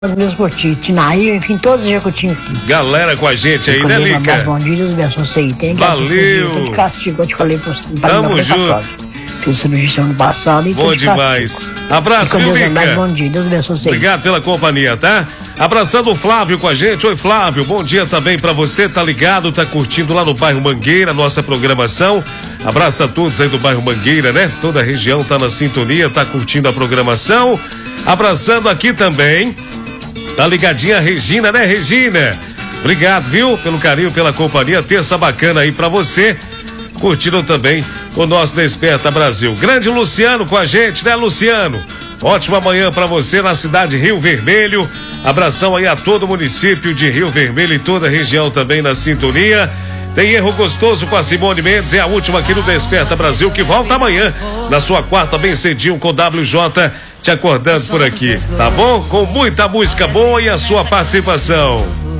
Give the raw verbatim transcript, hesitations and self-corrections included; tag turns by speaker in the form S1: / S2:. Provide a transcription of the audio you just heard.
S1: Os meus curtidos, Tinaí, enfim, todos os curtidos aqui.
S2: Galera com a gente aí, né, Lica?
S1: Bom dia, Deus abençoe você aí. Tem que
S2: Valeu.
S1: Tô de castigo, eu te falei pra você.
S2: Tamo junto.
S1: Fiz cirurgia ano passado e
S2: bom demais. Abraço, viu, Lica?
S1: Bom dia, Deus abençoe você.
S2: Obrigado pela companhia, tá? Abraçando o Flávio com a gente. Oi, Flávio, bom dia também pra você. Tá ligado, tá curtindo lá no bairro Mangueira, nossa programação. Abraço a todos aí do bairro Mangueira, né? Toda a região tá na sintonia, tá curtindo a programação. Abraçando aqui também. Tá ligadinha a Regina, né, Regina? Obrigado, viu? Pelo carinho, pela companhia. Terça bacana aí pra você. Curtiram também o nosso Desperta Brasil. Grande Luciano com a gente, né, Luciano? Ótima manhã pra você na cidade de Rio Vermelho. Abração aí a todo o município de Rio Vermelho e toda a região também na sintonia. Tem Erro Gostoso com a Simone Mendes, é a última aqui no Desperta Brasil, que volta amanhã, na sua quarta, bem cedinho, com W J te acordando por aqui, tá bom? Com muita música boa e a sua participação.